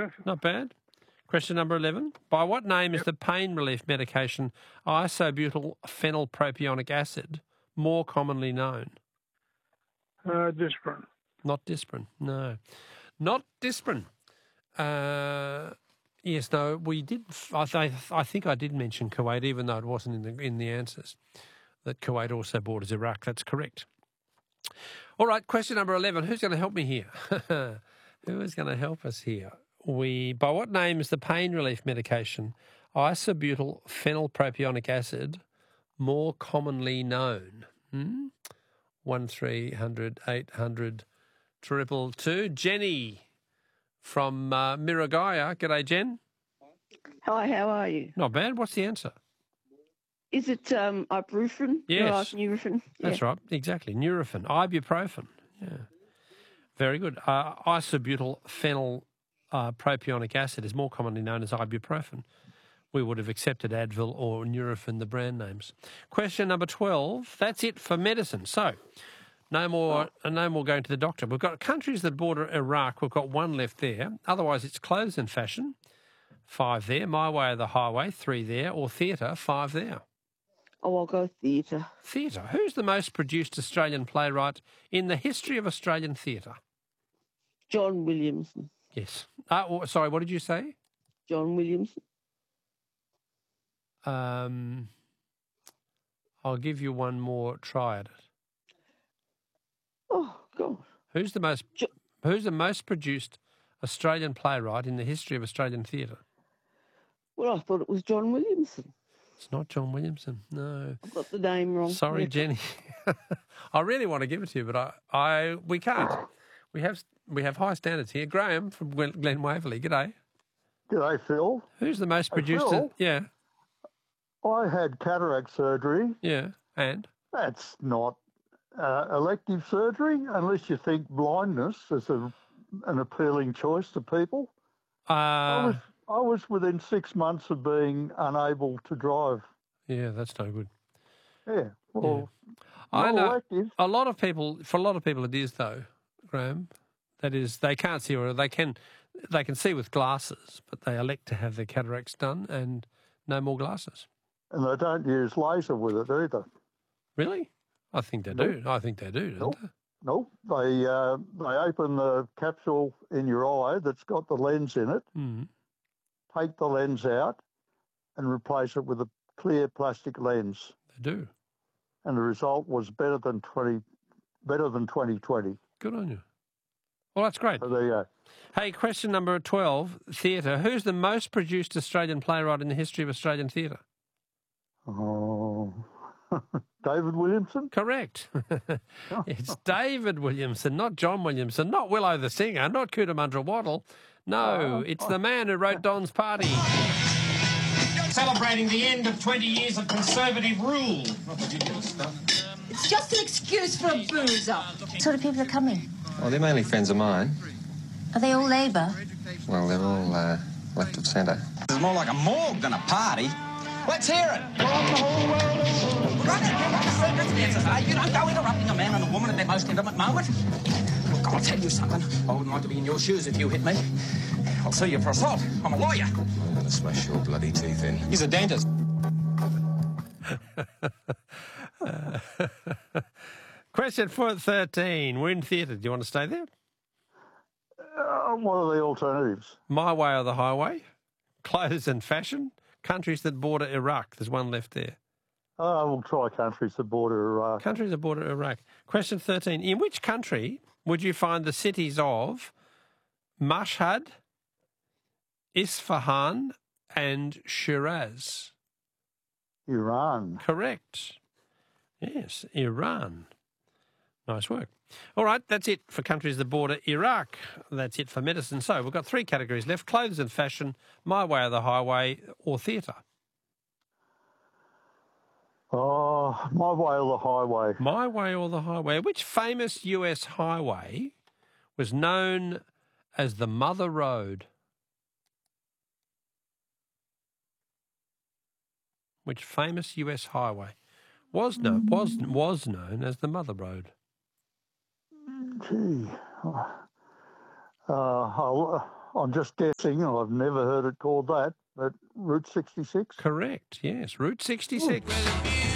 go. Not bad. Question number 11. By what name is the pain relief medication isobutyl phenylpropionic acid more commonly known? Disprin. Not Disprin, no. Not Disprin. Yes, no, we did. I think I did mention Kuwait, even though it wasn't in the answers, that Kuwait also borders Iraq. That's correct. All right, question number 11. Who's going to help me here? Who is going to help us here? By what name is the pain relief medication isobutyl phenylpropionic acid more commonly known? 1300 800 222. Jenny from Miragaya. G'day, Jen. Hi, how are you? Not bad. What's the answer? Is it ibuprofen? Yes. Nurofen? That's right. Exactly. Nurofen. Ibuprofen. Yeah. Very good. Isobutyl phenylpropionic acid is more commonly known as ibuprofen. We would have accepted Advil or Nurofen, the brand names. Question number 12. That's it for medicine. So, no more going to the doctor. We've got countries that border Iraq. We've got one left there. Otherwise, it's clothes and fashion. 5 there. My Way or the Highway. 3 there. Or theatre. 5 there. Oh, I'll go theatre. Theatre. Who's the most produced Australian playwright in the history of Australian theatre? John Williamson. Yes. Sorry, what did you say? John Williamson. I'll give you one more try at it. Oh, God. Who's the most produced Australian playwright in the history of Australian theatre? Well, I thought it was John Williamson. It's not John Williamson, no. I've got the name wrong. Sorry, yeah. Jenny. I really want to give it to you, but we can't. We have high standards here. Graham from Glen Waverley. G'day. G'day, Phil. Who's the most produced? Phil, yeah. I had cataract surgery. Yeah, and? That's not elective surgery, unless you think blindness is an appealing choice to people. I was within 6 months of being unable to drive. Yeah, that's no good. Yeah, well, yeah. I know elective. for a lot of people it is though, Graham. That is, they can't see, or they can see with glasses, but they elect to have their cataracts done and no more glasses. And they don't use laser with it either. Really? I think they do. I think they do, don't they? Nope. They open the capsule in your eye that's got the lens in it, take the lens out and replace it with a clear plastic lens. They do. And the result was better than 20/20. Good on you. Well, that's great. So there you go. Hey, question number 12, theatre. Who's the most produced Australian playwright in the history of Australian theatre? Oh, David Williamson? Correct. It's David Williamson, not John Williamson, not Willow the singer, not Cootamundra Waddle. No, it's the man who wrote Don's Party. Celebrating the end of 20 years of Conservative rule. Not ridiculous stuff. It's just an excuse for a boozer. What sort of people are coming? Well, they're mainly friends of mine. Are they all Labour? Well, they're all left of centre. It's more like a morgue than a party. Let's hear it. Run it. Circumstances, you don't go interrupting a man and a woman at their most intimate moment. Look, I'll tell you something. I wouldn't like to be in your shoes if you hit me. I'll sue you for assault. I'm a lawyer. I'm going to smash your bloody teeth in. He's a dentist. Question 13. We're in theatre. Do you want to stay there? What are the alternatives? My Way or the Highway? Clothes and fashion? Countries that border Iraq. There's one left there. We'll try countries that border Iraq. Countries that border Iraq. Question 13. In which country would you find the cities of Mashhad, Isfahan and Shiraz? Iran. Correct. Yes, Iran. Nice work. All right, that's it for countries that border Iraq. That's it for medicine. So we've got 3 categories left: clothes and fashion, My Way or the Highway, or theatre. Oh, My Way or the Highway. My Way or the Highway. Which famous US highway was known as the Mother Road? Which famous US highway was known as the Mother Road? Gee, I'll I'm just guessing. I've never heard it called that, but Route 66? Correct, yes. Route 66.